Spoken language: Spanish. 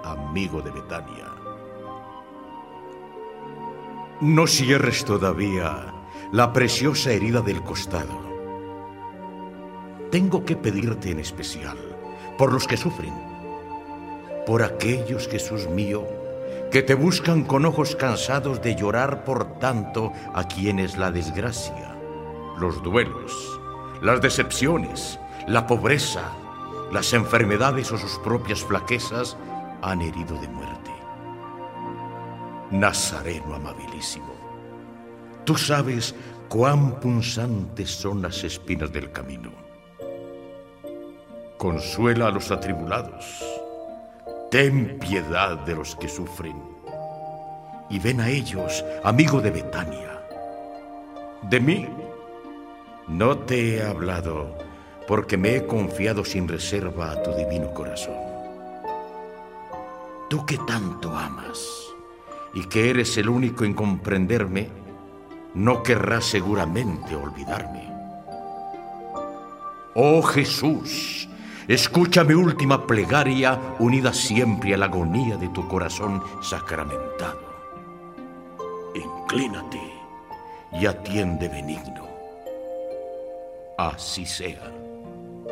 amigo de Betania. No cierres todavía la preciosa herida del costado. Tengo que pedirte en especial por los que sufren, por aquellos, Jesús mío, que te buscan con ojos cansados de llorar por tanto a quienes la desgracia, los duelos, las decepciones, la pobreza, las enfermedades o sus propias flaquezas han herido de muerte. Nazareno amabilísimo, tú sabes cuán punzantes son las espinas del camino. Consuela a los atribulados, ten piedad de los que sufren, y ven a ellos, amigo de Betania. De mí no te he hablado, porque me he confiado sin reserva a tu divino corazón. Tú que tanto amas y que eres el único en comprenderme, no querrás seguramente olvidarme. Oh Jesús, escucha mi última plegaria unida siempre a la agonía de tu corazón sacramentado. Inclínate y atiende benigno. Así sea.